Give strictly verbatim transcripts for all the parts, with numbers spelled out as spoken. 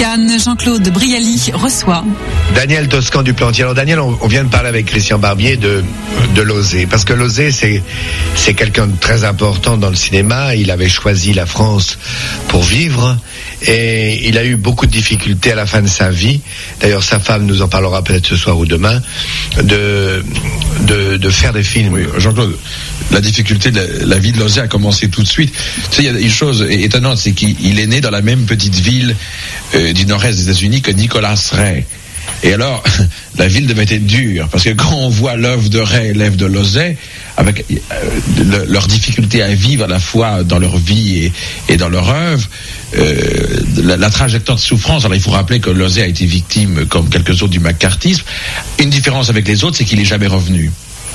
Cannes, Jean-Claude Brialy reçoit Daniel Toscan du Plantier. Alors Daniel, on, on vient de parler avec Christian Barbier de, de Losey, parce que Losey c'est, c'est quelqu'un de très important dans le cinéma. Il avait choisi la France pour vivre et il a eu beaucoup de difficultés à la fin de sa vie. D'ailleurs sa femme nous en parlera peut-être ce soir ou demain, de, de, de faire des films. Oui, Jean-Claude, la difficulté de la, la vie de Losey a commencé tout de suite. Tu sais, il y a une chose étonnante, c'est qu'il est né dans la même petite ville euh, du nord-est des États-Unis que Nicolas Ray. Et alors, la ville devait être dure, parce que quand on voit l'œuvre de Ray et l'œuvre de Losey, avec euh, le, leur difficulté à vivre à la fois dans leur vie et, et dans leur œuvre, euh, la, la trajectoire de souffrance, alors il faut rappeler que Losey a été victime, comme quelques autres, du macartisme. Une différence avec les autres, c'est qu'il n'est jamais revenu.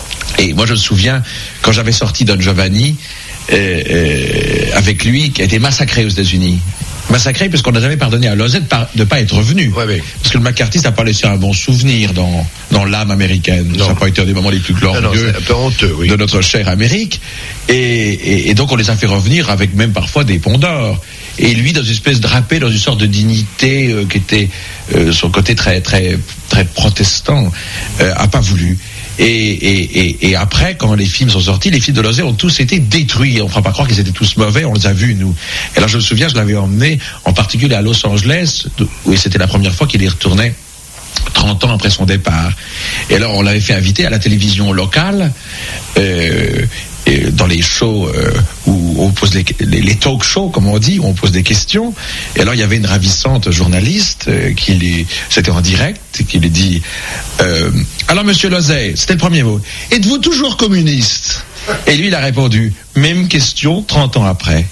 Et moi je me souviens, quand j'avais sorti Don Giovanni, euh, euh, avec lui, qui a été massacré aux États-Unis. Massacré parce qu'on n'a jamais pardonné à Losey de ne pas être revenu. Ouais, ouais. Parce que le macartiste n'a pas laissé un bon souvenir dans, dans l'âme américaine. Non. Ça n'a pas été un des moments les plus glorieux non, non, un peu honteux, oui. de notre chère Amérique. Et, et, et donc on les a fait revenir avec même parfois des ponts d'or. Et lui, dans une espèce drapé, dans une sorte de dignité euh, qui était euh, son côté très très très protestant, euh, a pas voulu. Et, et, et, et après, quand les films sont sortis, les films de Losey ont tous été détruits. On ne fera pas croire qu'ils étaient tous mauvais, on les a vus, nous. Et là, je me souviens, je l'avais emmené, en particulier à Los Angeles, où c'était la première fois qu'il y retournait trente ans après son départ. Et alors, on l'avait fait inviter à la télévision locale, euh, et dans les shows euh, où on pose les, les, les talk shows, comme on dit, où on pose des questions. Et alors, il y avait une ravissante journaliste euh, qui lui, c'était en direct, qui lui dit euh, alors, monsieur Losey, c'était le premier mot. Êtes-vous toujours communiste? Et lui, il a répondu même question trente ans après.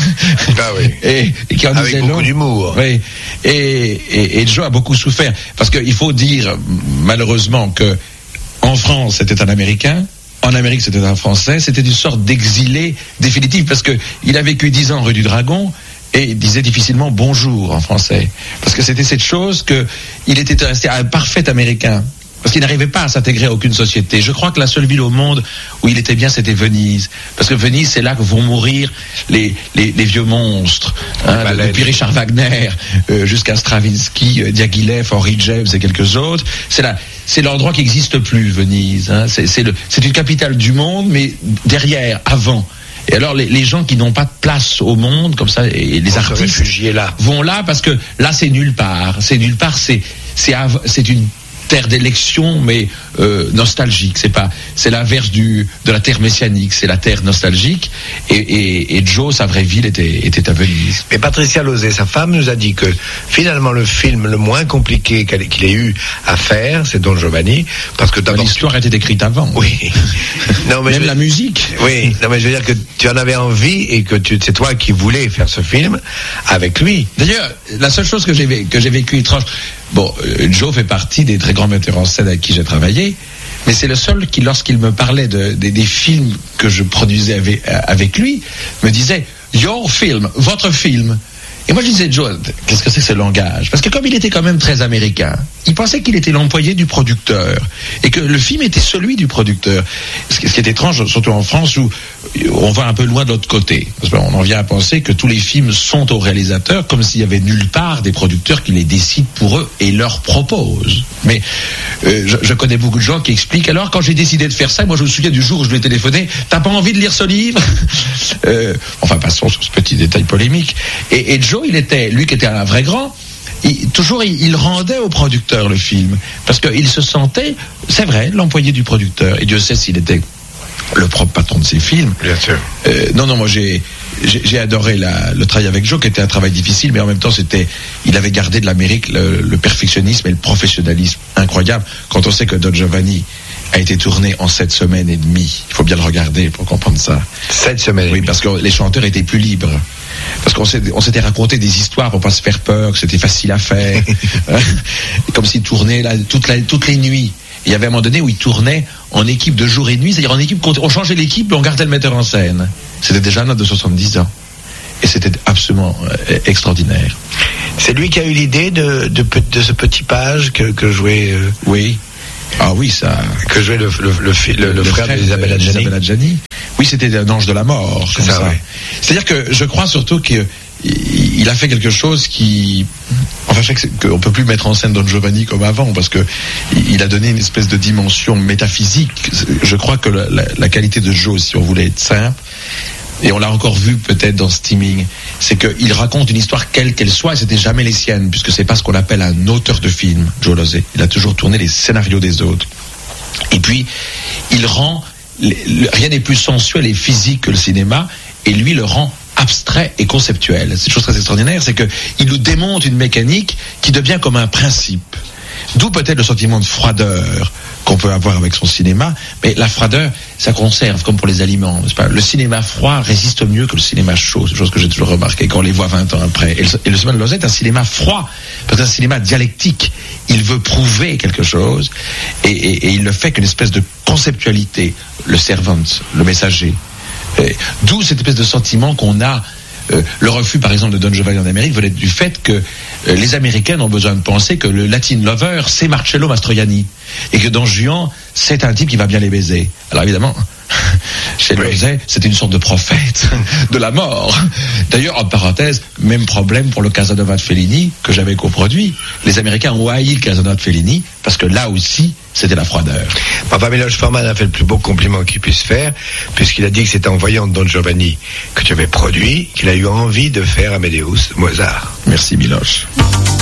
Ah oui. Et, et qui en avec disait beaucoup long. d'humour. Oui. Et, et, et Joe a beaucoup souffert parce qu'il faut dire malheureusement que en France, c'était un Américain. En Amérique, c'était un Français. C'était une sorte d'exilé définitif parce que il a vécu dix ans rue du Dragon et il disait difficilement bonjour en français. Parce que c'était cette chose que il était resté un parfait Américain. Parce qu'il n'arrivait pas à s'intégrer à aucune société. Je crois que la seule ville au monde où il était bien, c'était Venise. Parce que Venise, c'est là que vont mourir les, les, les vieux monstres. Hein, depuis Richard Wagner euh, jusqu'à Stravinsky, euh, Diaghilev, Henry James et quelques autres. C'est là, c'est l'endroit qui n'existe plus, Venise. Hein. C'est, c'est, le, c'est une capitale du monde, mais derrière, avant. Et alors les, les gens qui n'ont pas de place au monde, comme ça, et les on artistes là. vont là parce que là, c'est nulle part. C'est nulle part. C'est, c'est, c'est une terre d'élection, mais euh, nostalgique. C'est pas, c'est l'inverse du de la terre messianique. C'est la terre nostalgique. Et, et, et Joe, sa vraie ville était était à Venise. Mais Patricia Losey, sa femme, nous a dit que finalement le film le moins compliqué qu'il ait eu à faire, c'est Don Giovanni, parce que d'abord l'histoire a été écrite avant. Oui. Non, mais même je... la musique. Oui. Non, mais je veux dire que tu en avais envie et que tu, c'est toi qui voulais faire ce film avec lui. D'ailleurs, la seule chose que j'ai que j'ai vécu étrange. Bon, euh, Joe fait partie des très grands metteurs en scène avec qui j'ai travaillé, mais c'est le seul qui, lorsqu'il me parlait de, de, des films que je produisais avec, avec lui, me disait « Your film, votre film ». Et moi je disais, Joe, qu'est-ce que c'est que ce langage? Parce que comme il était quand même très américain, il pensait qu'il était l'employé du producteur et que le film était celui du producteur. Ce qui est étrange, surtout en France où on va un peu loin de l'autre côté. Parce qu'on en vient à penser que tous les films sont au réalisateur comme s'il y avait nulle part des producteurs qui les décident pour eux et leur proposent. Mais euh, je, je connais beaucoup de gens qui expliquent, alors quand j'ai décidé de faire ça, moi je me souviens du jour où je lui ai téléphoné, t'as pas envie de lire ce livre? euh, Enfin passons sur ce petit détail polémique. Et, et Joe, il était, lui qui était un vrai grand, il, toujours il, il rendait au producteur le film, parce qu'il se sentait, c'est vrai, l'employé du producteur, et Dieu sait s'il était le propre patron de ses films. Bien sûr. Euh, non, non, moi j'ai, j'ai, j'ai adoré la, le travail avec Joe, qui était un travail difficile, mais en même temps c'était, il avait gardé de l'Amérique le, le perfectionnisme et le professionnalisme incroyable. Quand on sait que Don Giovanni a été tourné en sept semaines et demie, il faut bien le regarder pour comprendre ça. Sept semaines. Oui, parce que les chanteurs étaient plus libres. Parce qu'on s'était, on s'était raconté des histoires pour pas se faire peur, que c'était facile à faire. Comme s'ils tournaient là, toute la, toutes les nuits. Il y avait un moment donné où ils tournaient en équipe de jour et nuit, c'est-à-dire en équipe, on changeait l'équipe et on gardait le metteur en scène. C'était déjà un homme de soixante-dix ans. Et c'était absolument euh, extraordinaire. C'est lui qui a eu l'idée de, de, de ce petit page que, que jouait... Euh... Oui. Ah oui, ça. Que jouait le, le, le, le, le, le frère d'Isabelle Adjani. Isabelle Adjani. Oui, c'était un ange de la mort. C'est ça, ça. Ouais. C'est-à-dire que je crois surtout qu'il il a fait quelque chose qui, enfin, fait qu'on peut plus mettre en scène Don Giovanni comme avant, parce que il a donné une espèce de dimension métaphysique. Je crois que la, la, la qualité de Joe, si on voulait être simple, et on l'a encore vu peut-être dans Steaming, c'est qu'il raconte une histoire quelle qu'elle soit, et c'était jamais les siennes, puisque c'est pas ce qu'on appelle un auteur de film, Joe Losey. Il a toujours tourné les scénarios des autres. Et puis, il rend, rien n'est plus sensuel et physique que le cinéma, et lui le rend abstrait et conceptuel. C'est une chose très extraordinaire, c'est que il nous démontre une mécanique qui devient comme un principe. D'où peut-être le sentiment de froideur qu'on peut avoir avec son cinéma, mais la froideur, ça conserve, comme pour les aliments, n'est-ce pas ? Le cinéma froid résiste mieux que le cinéma chaud, c'est une chose que j'ai toujours remarqué quand on les voit vingt ans après. Et le, et le cinéma de Losey est un cinéma froid, parce que c'est un cinéma dialectique. Il veut prouver quelque chose, et, et, et il le fait qu'une espèce de conceptualité, le servant, le messager. Et, d'où cette espèce de sentiment qu'on a. Euh, le refus, par exemple, de Don Giovanni en Amérique venait du fait que euh, les Américains ont besoin de penser que le Latin lover, c'est Marcello Mastroianni. Et que Don Juan, c'est un type qui va bien les baiser. Alors évidemment, chez oui. Losey, c'était une sorte de prophète de la mort. D'ailleurs, en parenthèse, même problème pour le Casanova de Fellini, que j'avais coproduit. Les Américains ont haï le Casanova de Fellini, parce que là aussi, c'était la froideur. Papa Miloš Forman a fait le plus beau compliment qu'il puisse faire, puisqu'il a dit que c'était en voyant Don Giovanni que tu avais produit, qu'il a eu envie de faire Amadeus Mozart. Merci Miloš.